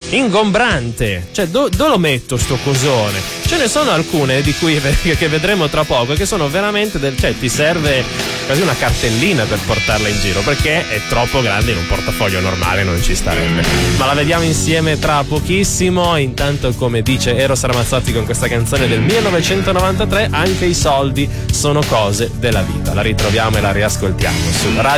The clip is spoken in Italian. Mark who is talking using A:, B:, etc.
A: ingombrante. Cioè, dove lo metto sto cosone? Ce ne sono alcune di cui che vedremo tra poco che sono veramente cioè ti serve quasi una cartellina per portarla in giro, perché è troppo grande, in un portafoglio normale non ci starebbe. Ma la vediamo insieme tra pochissimo. Intanto, come dice Eros Ramazzotti con questa canzone del 1993, anche i soldi sono cose della vita. La ritroviamo e la riascoltiamo su Radio